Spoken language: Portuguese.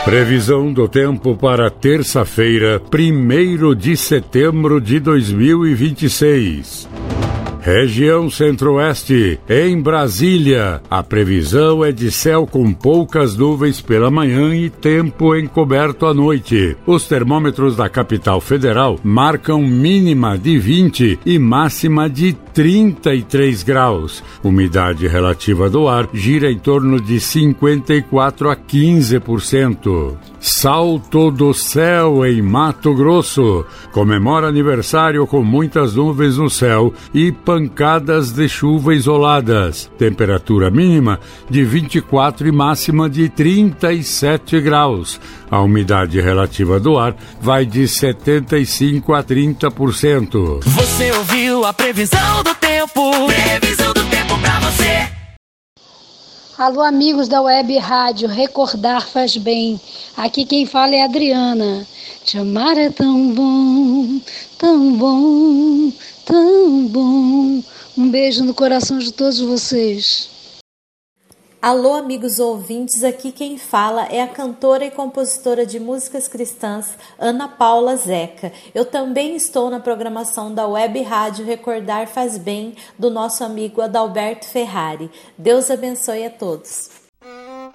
Previsão do tempo para terça-feira, 1º de setembro de 2026. Região Centro-Oeste, em Brasília, a previsão é de céu com poucas nuvens pela manhã e tempo encoberto à noite. Os termômetros da capital federal marcam mínima de 20 e máxima de 33 graus. Umidade relativa do ar gira em torno de 54 a 15%. Salto do Céu, em Mato Grosso, comemora aniversário com muitas nuvens no céu e pancadas de chuva isoladas. Temperatura mínima de 24 e máxima de 37 graus. A umidade relativa do ar vai de 75 a 30%. Você ouviu a previsão do tempo? Previsão do tempo pra você. Alô, amigos da Web Rádio, recordar faz bem. Aqui quem fala é a Adriana. Te amar é tão bom, tão bom, tão bom. Um beijo no coração de todos vocês. Alô, amigos ouvintes, aqui quem fala é a cantora e compositora de músicas cristãs Ana Paula Zeca. Eu também estou na programação da Web Rádio Recordar Faz Bem, do nosso amigo Adalberto Ferrari. Deus abençoe a todos.